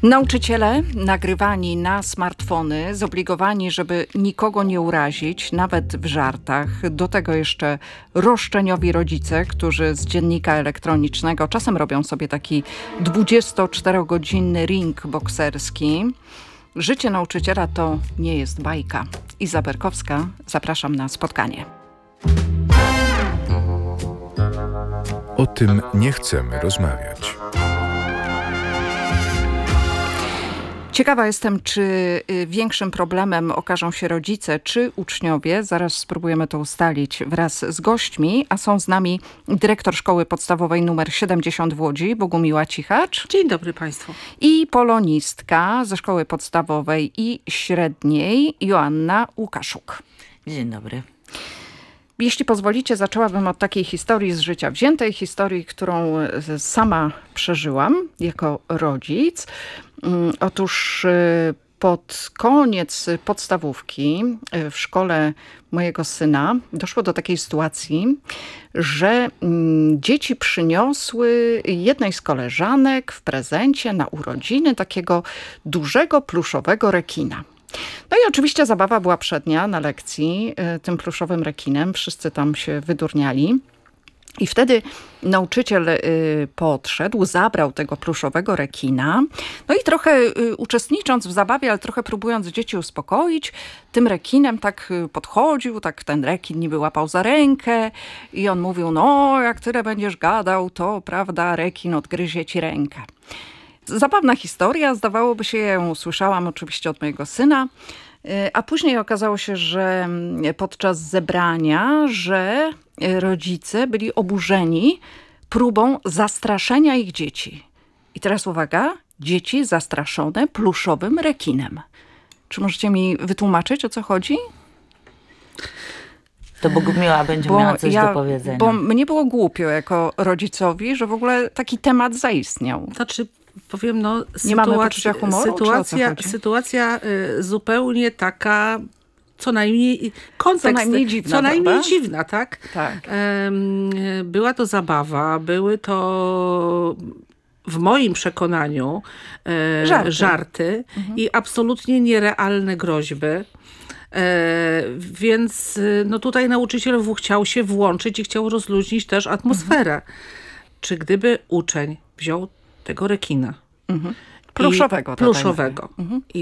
Nauczyciele nagrywani na smartfony, zobligowani, żeby nikogo nie urazić, nawet w żartach. Do tego jeszcze roszczeniowi rodzice, którzy z dziennika elektronicznego czasem robią sobie taki 24-godzinny ring bokserski. Życie nauczyciela to nie jest bajka. Iza Berkowska, zapraszam na spotkanie. O tym nie chcemy rozmawiać. Ciekawa jestem, czy większym problemem okażą się rodzice, czy uczniowie. Zaraz spróbujemy to ustalić wraz z gośćmi, a są z nami dyrektor Szkoły Podstawowej nr 70 w Łodzi, Bogumiła Cichacz. Dzień dobry Państwu. I polonistka ze Szkoły Podstawowej i Średniej, Joanna Łukaszuk. Dzień dobry. Jeśli pozwolicie, zaczęłabym od takiej historii z życia wziętej, historii, którą sama przeżyłam jako rodzic. Otóż pod koniec podstawówki w szkole mojego syna doszło do takiej sytuacji, że dzieci przyniosły jednej z koleżanek w prezencie na urodziny takiego dużego pluszowego rekina. No i oczywiście zabawa była przednia na lekcji tym pluszowym rekinem. Wszyscy tam się wydurniali. I wtedy nauczyciel podszedł, zabrał tego pluszowego rekina. No i trochę uczestnicząc w zabawie, ale trochę próbując dzieci uspokoić, tym rekinem tak podchodził, tak ten rekin niby łapał za rękę i on mówił, no jak tyle będziesz gadał, to prawda, rekin odgryzie ci rękę. Zabawna historia, zdawałoby się, ja ją usłyszałam oczywiście od mojego syna, a później okazało się, że podczas zebrania, że rodzice byli oburzeni próbą zastraszenia ich dzieci. I teraz uwaga, dzieci zastraszone pluszowym rekinem. Czy możecie mi wytłumaczyć, o co chodzi? To Bogumiła będzie miała coś do powiedzenia. Bo mnie było głupio jako rodzicowi, że w ogóle taki temat zaistniał. Znaczy, powiem, no, nie mamy poczucia humoru? Sytuacja zupełnie taka, co najmniej kontekst, co najmniej dziwna, tak? Tak. Była to zabawa, były to w moim przekonaniu żarty i absolutnie nierealne groźby. Więc no tutaj nauczyciel chciał się włączyć i chciał rozluźnić też atmosferę. Czy gdyby uczeń wziął tego rekina pluszowego i